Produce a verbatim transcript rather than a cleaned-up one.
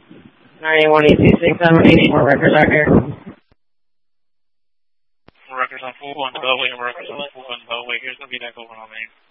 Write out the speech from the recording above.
ninety-one E C six seven eight, more records out here. Records on four one Bellway, records on four one Bellway. Here's going to be that going on, man.